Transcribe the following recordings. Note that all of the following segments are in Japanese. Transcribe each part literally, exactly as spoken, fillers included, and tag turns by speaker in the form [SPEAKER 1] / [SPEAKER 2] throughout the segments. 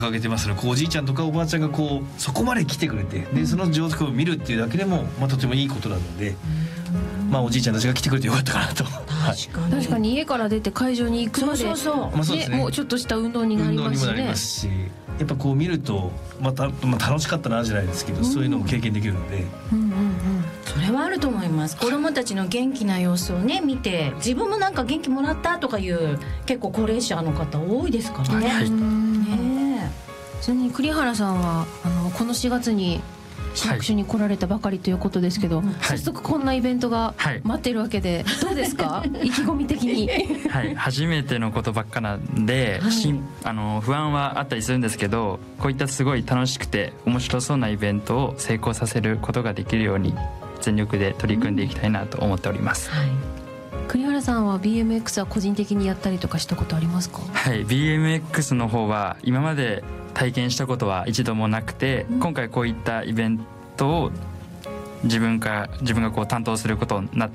[SPEAKER 1] かけてますので、こうおじいちゃんとかおばあちゃんがこうそこまで来てくれて、でその上手を見るっていうだけでも、まあ、とてもいいことなので、まあ、おじいちゃんたちが来てくれてよかったかなと。
[SPEAKER 2] 確かに、
[SPEAKER 3] 確かに家から出て会場に行くまで、
[SPEAKER 2] そうそうそう、
[SPEAKER 1] まあそうですね、
[SPEAKER 3] ね、もうちょっとした運動になりますしね。
[SPEAKER 1] 運動にもなりますし、やっぱこう見るとまた、まあ、楽しかったなじゃないですけど、そういうのも経験できるので、
[SPEAKER 3] うんうんうん、
[SPEAKER 2] それはあると思います。子どもたちの元気な様子をね見て、自分もなんか元気もらったとかいう結構高齢者の方多いですからね。
[SPEAKER 1] はい、
[SPEAKER 2] ね
[SPEAKER 3] ちなみに栗原さんはあのこのしがつに市役所に来られたばかりということですけど、はい、早速こんなイベントが待ってるわけで、はい、どうですか意気込み的に。
[SPEAKER 4] はい、初めてのことばっかなんで、はい、しあの不安はあったりするんですけど、こういったすごい楽しくて面白そうなイベントを成功させることができるように全力で取り組んでいきたいなと思っております、うん、はい。
[SPEAKER 3] 栗原さんは ビーエムエックス は個人的にやったりとかしたことありますか？
[SPEAKER 4] はい、ビーエムエックス の方は今まで体験したことは一度もなくて、うん、今回こういったイベントを自分か自分がこう担当することになって、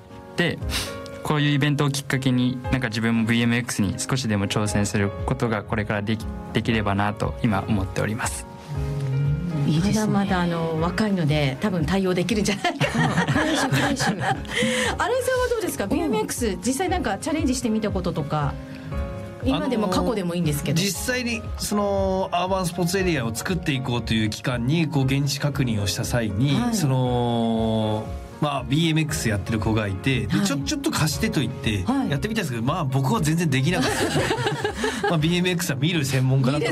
[SPEAKER 4] こういうイベントをきっかけになんか自分も ビーエムエックス に少しでも挑戦することがこれからでき、できればなと今思っております。
[SPEAKER 2] いいですね、まだまだあの若いので多分対応できるんじゃないかな。新井さんはどうですか？ ビーエムエックス 実際なんかチャレンジしてみたこととか、今でも過去でもいいんですけど、
[SPEAKER 1] 実際にそのアーバンスポーツエリアを作っていこうという期間にこう現地確認をした際に、はい、そのまあ ビーエムエックス やってる子がいて、でちょ、ちょっと貸してと言ってやってみたんですけど、まあ僕は全然できなかったまあ ビーエムエックス は見る専門家だと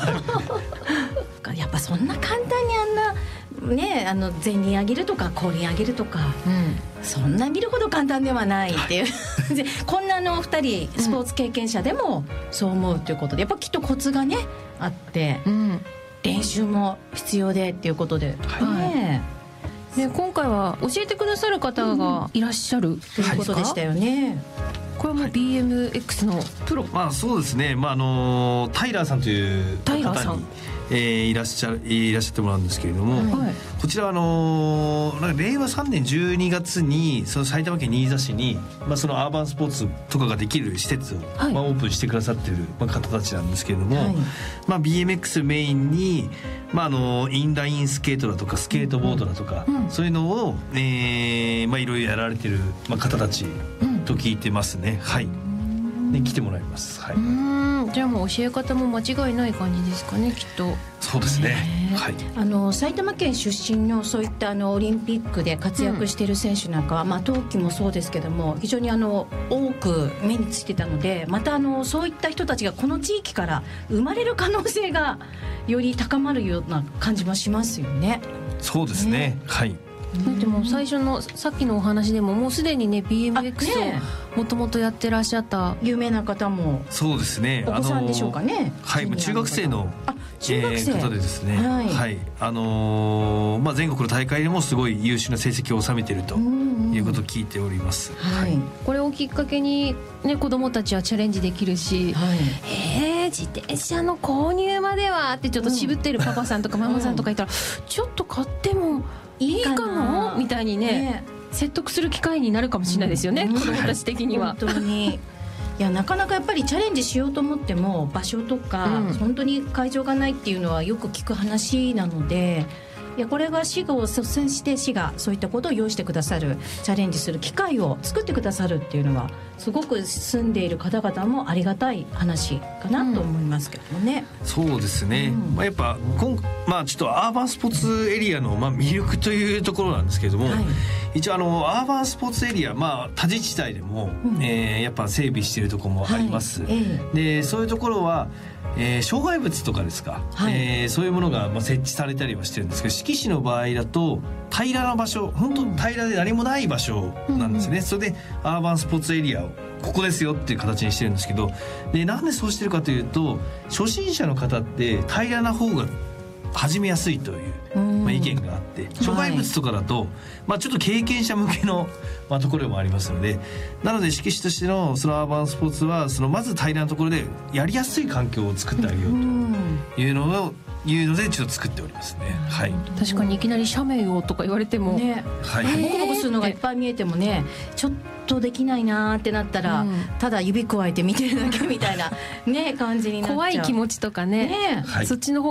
[SPEAKER 2] やっぱそんな簡単にあんなね、あの前輪上げるとか後輪上げるとか、うん、そんな見るほど簡単ではないっていう、はい、こんなのふたりスポーツ経験者でもそう思うということで、やっぱきっとコツがねあって、うん、練習も必要でっていうことで、はいね、
[SPEAKER 3] で今回は教えてくださる方がいらっしゃるということでしたよね、はい、これも ビーエムエックス のプロ、
[SPEAKER 1] まあそうですね、まああのタイラーさんという方にえー、いらっしゃいらっしゃってもらうんですけれども、はい、こちらはあのー、なんかれいわさんねんじゅうにがつにその埼玉県新座市に、まあ、そのアーバンスポーツとかができる施設を、はい、まあ、オープンしてくださっている方たちなんですけれども、はい、まあ、ビーエムエックス メインに、まあ、あのインラインスケートだとかスケートボードだとか、うんうん、そういうのを、えーまあ、いろいろやられている、まあ、方たちと聞いてますね、うん、はい、で来てもらいます、はい、う
[SPEAKER 3] ーん、じゃあもう教え方も間違いない感じですかね、きっと。
[SPEAKER 1] そうですね、はい、
[SPEAKER 2] あの埼玉県出身のそういったあのオリンピックで活躍している選手なんかは、うん、まあ、冬季もそうですけども非常にあの多く目についてたので、またあのそういった人たちがこの地域から生まれる可能性がより高まるような感じもしますよね。
[SPEAKER 1] そうですね、ね、はい。
[SPEAKER 3] だってもう最初のさっきのお話でももうすでにね ビーエムエックス をもともとやってらっしゃった
[SPEAKER 2] 有名な方も、
[SPEAKER 1] そうですね、
[SPEAKER 2] お子さんでしょうかね、
[SPEAKER 1] はい、中学生の
[SPEAKER 2] 中学生、
[SPEAKER 1] えー、方でですね、
[SPEAKER 2] はい
[SPEAKER 1] はい、あのーまあ、全国の大会でもすごい優秀な成績を収めているということを聞いております、うんうん、
[SPEAKER 2] はい、
[SPEAKER 3] これをきっかけに、ね、子どもたちはチャレンジできるし、はい、えー、自転車の購入まではってちょっと渋ってるパパさんとかママさんとかいたら、うん、ちょっと買ってもいいかもみたいに ね, ね説得する機会になるかもしれないですよね、うん、子どもたち的には。
[SPEAKER 2] 本当にいや、なかなかやっぱりチャレンジしようと思っても場所とか、うん、本当に会場がないっていうのはよく聞く話なので、いやこれが市が率先して市がそういったことを用意してくださる、チャレンジする機会を作ってくださるっていうのはすごく住んでいる方々もありがたい話かなと思いますけどもね、
[SPEAKER 1] うん、そうですね、うん、まあ、やっぱ今、まあ、ちょっとアーバンスポーツエリアのまあ魅力というところなんですけれども、はい、一応あのアーバンスポーツエリア、まあ、他自治体でも、うん、えー、やっぱ整備しているところもあります、はい、えー、でそういうところはえー、障害物とかですか、はい、えー、そういうものがまあ設置されたりはしてるんですけど、志木市の場合だと平らな場所、本当平らで何もない場所なんですね、うんうん、それでアーバンスポーツエリアをここですよっていう形にしてるんですけど、でなんでそうしてるかというと、初心者の方って平らな方が始めやすいという、まあ、意見があって、障害物とかだと、はい、まあ、ちょっと経験者向けの、まあ、ところもありますので、なので志木市としてのそのアーバンスポーツはそのまず平らなところでやりやすい環境を作ってあげようというのをいうのでちょっと作っておりますね、はい、
[SPEAKER 3] 確かにいきなり斜面をとか言われても、ね、
[SPEAKER 1] はい、
[SPEAKER 2] ボコボコするのがいっぱい見えてもね、ちょっとできないなってなったら、うん、ただ指くわえて見てるだけみたいな、ね、感じになっちゃう。
[SPEAKER 3] 怖い気持ちとか ね, ね、はい、そっちの方